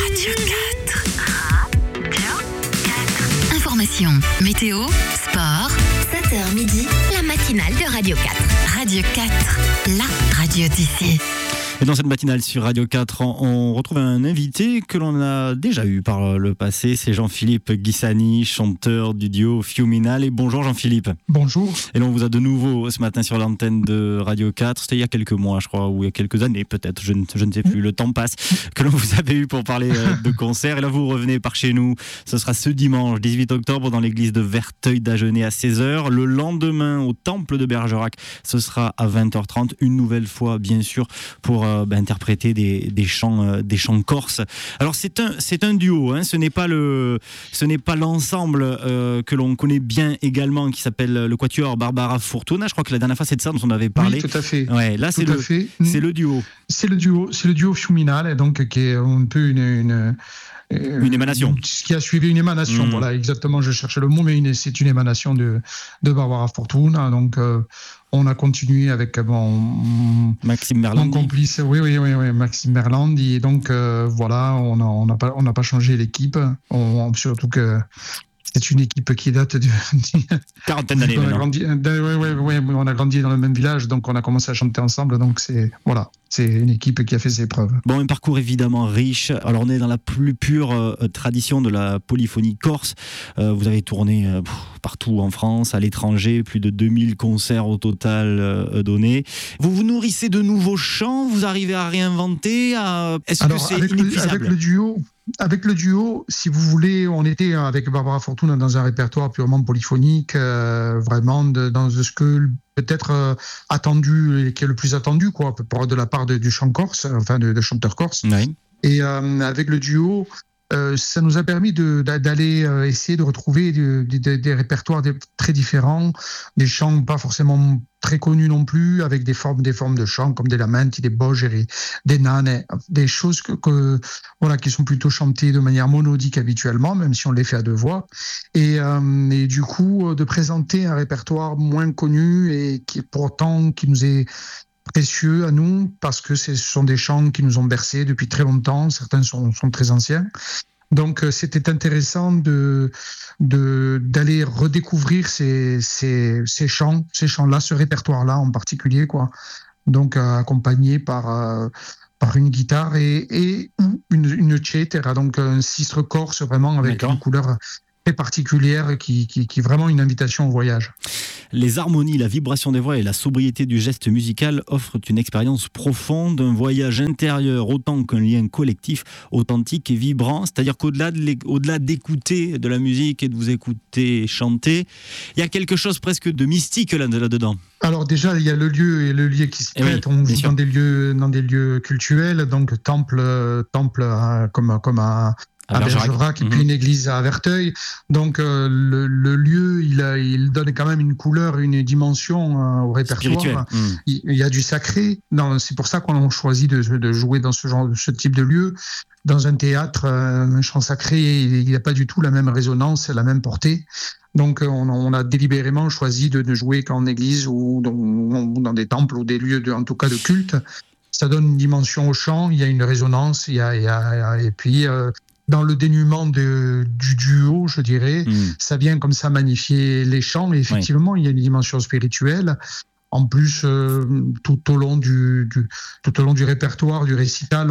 Radio 4. Information, météo, sport, 7h midi, la matinale de Radio 4. Radio 4, la radio d'ici. Et dans cette matinale sur Radio 4, on retrouve un invité que l'on a déjà eu par le passé. C'est Jean-Philippe Guissani, chanteur du duo Fiuminal. Et bonjour Jean-Philippe. Bonjour. Et l'on vous a de nouveau ce matin sur l'antenne de Radio 4. C'était il y a quelques mois, je crois, ou il y a quelques années peut-être, je ne sais plus, le temps passe, que l'on vous avait eu pour parler de concert. Et là, vous revenez par chez nous. Ce sera ce dimanche 18 octobre dans l'église de Verteuil-d'Agenais à 16h. Le lendemain, au temple de Bergerac, ce sera à 20h30. Une nouvelle fois, bien sûr, pour interpréter des chants corses. Alors c'est un duo, hein, ce n'est pas l'ensemble que l'on connaît bien également, qui s'appelle le Quatuor Barbara Fortuna. Je crois que la dernière fois c'est de ça dont on avait parlé. Oui, tout à fait. Ouais, là c'est le duo. C'est le duo Fiuminal, donc qui est un peu une émanation. Qui a suivi une émanation, voilà, exactement, je cherchais le mot, mais c'est une émanation de Barbara Fortuna. Donc, on a continué avec Maxime Merlandi. Mon complice, oui, Maxime Merlandi. Et donc, voilà, on n'a pas changé l'équipe. Surtout que c'est une équipe qui date de quarantaine d'années. On a grandi dans le même village, donc on a commencé à chanter ensemble. Donc c'est une équipe qui a fait ses preuves. Bon, un parcours évidemment riche. Alors on est dans la plus pure tradition de la polyphonie corse. Vous avez tourné partout en France, à l'étranger, plus de 2000 concerts au total donnés. Vous vous nourrissez de nouveaux chants, vous arrivez à réinventer. Est-ce que c'est inépuisable ? Avec le duo, si vous voulez, on était avec Barbara Fortuna dans un répertoire purement polyphonique, vraiment dans ce que peut-être attendu, qui est le plus attendu, quoi, de la part du chant corse, enfin de chanteurs corse. Oui. Et avec le duo, ça nous a permis d'aller essayer de retrouver des répertoires très différents, des chants pas forcément très connus non plus, avec des formes de chants comme des lamenti, des boges, des nanes, des choses qui sont plutôt chantées de manière monodique habituellement, même si on les fait à deux voix. Et du coup, de présenter un répertoire moins connu et qui nous est précieux à nous, parce que ce sont des chants qui nous ont bercés depuis très longtemps, certains sont très anciens. Donc c'était intéressant d'aller redécouvrir ces chants-là, ce répertoire-là en particulier, quoi. Donc accompagné par une guitare et une cetera, donc un sistre corse vraiment avec une couleur très particulière qui est vraiment une invitation au voyage. Les harmonies, la vibration des voix et la sobriété du geste musical offrent une expérience profonde, un voyage intérieur autant qu'un lien collectif authentique et vibrant. C'est-à-dire qu'au-delà d'écouter de la musique et de vous écouter chanter, il y a quelque chose presque de mystique là-dedans. Alors déjà, il y a le lieu et le lieu qui s'y prête. On joue dans des lieux cultuels, donc temple comme à Bergerac et puis une église à Verteuil. Donc le lieu, il donne quand même une couleur, une dimension au répertoire. Il y a du sacré. C'est pour ça qu'on a choisi de jouer dans ce type de lieu. Dans un théâtre, un chant sacré, il n'y a pas du tout la même résonance, la même portée. Donc on a délibérément choisi de jouer qu'en église ou dans des temples ou des lieux en tout cas de culte. Ça donne une dimension au chant, il y a une résonance, et puis dans le dénuement du duo, je dirais, ça vient comme ça magnifier les chants. Et effectivement, il y a une dimension spirituelle. En plus, tout au long du répertoire, du récital,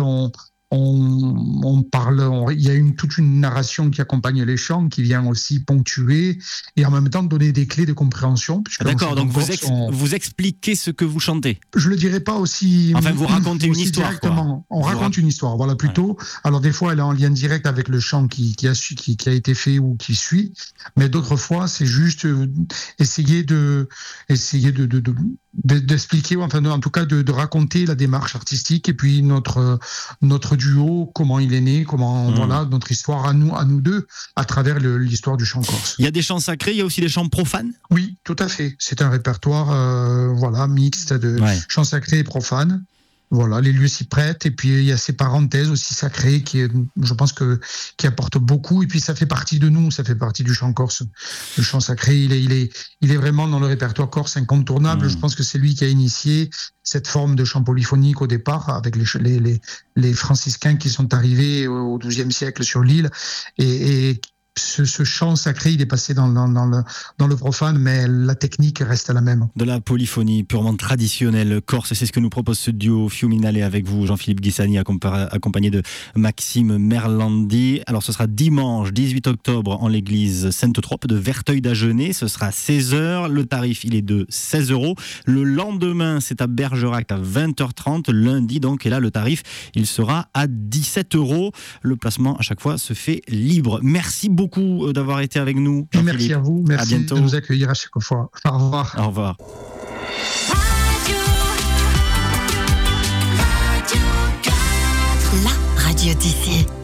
on parle, il y a toute une narration qui accompagne les chants, qui vient aussi ponctuer et en même temps donner des clés de compréhension. D'accord, donc vous expliquez ce que vous chantez. Je le dirais pas aussi. Enfin, vous racontez une histoire. Directement. On raconte une histoire, voilà, plutôt. Ouais. Alors des fois, elle est en lien direct avec le chant qui a été fait ou qui suit, mais d'autres fois, c'est juste essayer d'expliquer, enfin en tout cas de raconter la démarche artistique et puis notre duo, comment il est né, voilà notre histoire à nous deux à travers l'histoire du chant corse. Il y a des chants sacrés, il y a aussi des chants profanes. Oui, tout à fait. C'est un répertoire mixte de chants sacrés et profanes. voilà, les lieux s'y prêtent. Et puis il y a ces parenthèses aussi sacrées je pense qui apportent beaucoup. Et puis ça fait partie de nous, ça fait partie du chant corse. Le chant sacré, il est vraiment dans le répertoire corse incontournable. Je pense que c'est lui qui a initié cette forme de chant polyphonique au départ, avec les franciscains qui sont arrivés au XIIe siècle sur l'île. Et ce chant sacré, il est passé dans le profane, mais la technique reste la même. De la polyphonie purement traditionnelle corse, c'est ce que nous propose ce duo Fiuminale avec vous, Jean-Philippe Ghissani, accompagné de Maxime Merlandi. Alors ce sera dimanche 18 octobre en l'église Sainte-Trope de Verteuil-d'Agenais, ce sera 16h, le tarif il est de 16 €. Le lendemain, c'est à Bergerac à 20h30, lundi donc, et là le tarif il sera à 17 €. Le placement à chaque fois se fait libre. Merci beaucoup d'avoir été avec nous. Merci à vous, merci de nous accueillir à chaque fois. Au revoir. Au revoir. La radio d'ici.